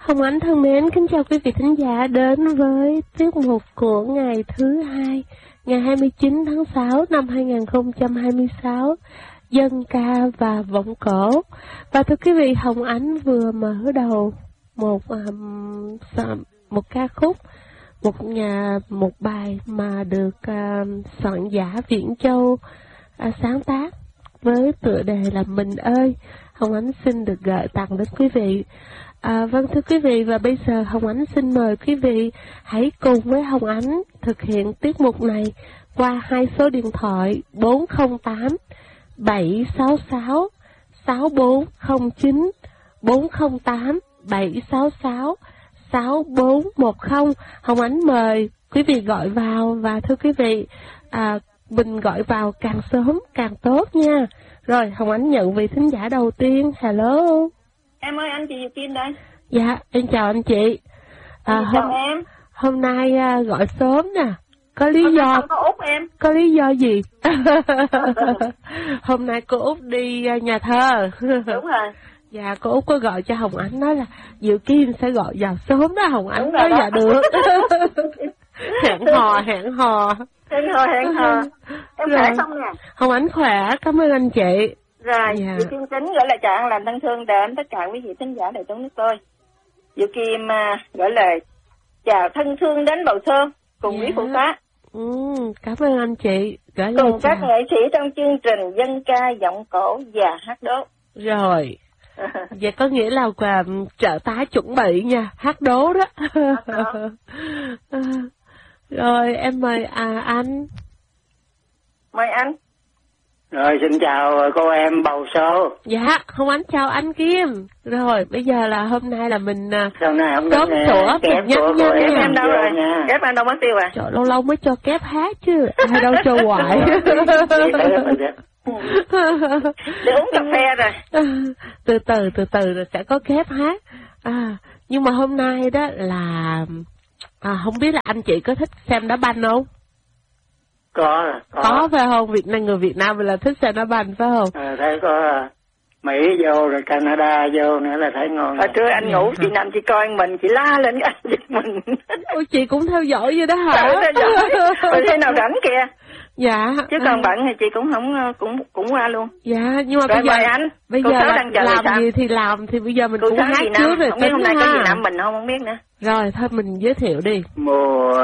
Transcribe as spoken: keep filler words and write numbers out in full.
Hồng Ánh thân mến, kính chào quý vị thính giả đến với tiết mục của ngày thứ hai, ngày hai mươi chín tháng sáu năm hai nghìn không trăm hai mươi sáu, dân ca và vọng cổ. Và thưa quý vị, Hồng Ánh vừa mở đầu một um, một ca khúc, một nhà một bài mà được uh, soạn giả Viễn Châu uh, sáng tác với tựa đề là Mình ơi. Hồng Ánh xin được gửi tặng đến quý vị. À, vâng thưa quý vị, và bây giờ Hồng Ánh xin mời quý vị hãy cùng với Hồng Ánh thực hiện tiết mục này qua hai số điện thoại bốn không tám bảy sáu sáu sáu bốn không chín, bốn không tám bảy sáu sáu sáu bốn một không. Hồng Ánh mời quý vị gọi vào, và thưa quý vị, à, mình gọi vào càng sớm càng tốt nha. Rồi, Hồng Ánh nhận vị thính giả đầu tiên. Hello. Em ơi, anh chị Diệu Kim đây. Dạ, em chào anh chị. À, chào hôm, em. Hôm nay à, gọi sớm nè. Có lý hôm do... Không có Út em. Có lý do gì? Hôm nay cô Út đi uh, nhà thơ. Đúng rồi. Dạ, cô Út có gọi cho Hồng Ánh nói là Diệu Kim sẽ gọi vào sớm đó. Hồng Ánh nói dạ được. hẹn hò, hẹn hò. Hẹn hò, hẹn hò. Em Rồi. khỏe không nè? Hồng Ánh khỏe, cảm ơn anh chị. Rồi, dạ. Diệu Kim tính gửi lời chào an lành thân thương đến tất cả quý vị thính giả đại chúng nước tôi. Diệu Kim uh, gửi lời chào thân thương đến bầu thơm cùng dạ. quý phụ tá. Ừ, cảm ơn anh chị. Gửi cùng lời các chào. nghệ sĩ trong chương trình dân ca, giọng cổ và hát đố. Rồi. Vậy có nghĩa là quà trợ tá chuẩn bị nha, hát đố đó. Hát đố. Rồi em mời à, anh. Mời anh. Rồi xin chào cô em bầu số. Dạ, Hồng Ánh chào anh Kim. Rồi bây giờ là hôm nay là mình hôm nay không có sủa kép nhắc của nhắc em, em đâu rồi nha. Kép anh đâu mất tiêu à? Trời, lâu lâu mới cho kép hát chứ, ai đâu cho hoài. Để uống cà phê rồi. Từ từ từ từ rồi sẽ có kép hát. À, nhưng mà hôm nay đó là à, không biết là anh chị có thích xem đá banh không? Có, có. Có phải không? Việt Nam, người Việt Nam mình là thích xem đá banh phải không? À, thấy có Mỹ vô rồi Canada vô nữa là thấy ngon. Hồi trưa anh ngủ, chị nằm chị coi mình, chị la lên cái anh giật mình. Ôi chị cũng theo dõi vậy đó hả? Ừ, theo dõi. Rồi thế nào rảnh kìa. Dạ. Chứ còn bận thì chị cũng không cũng cũng qua luôn. Dạ, nhưng mà rồi bây giờ anh. bây cô giờ là, làm làm gì thì làm, thì bây giờ mình cô cũng hát trước rồi. Không biết hôm nay có gì nằm mình không không biết nữa. Rồi thôi mình giới thiệu đi. Mùa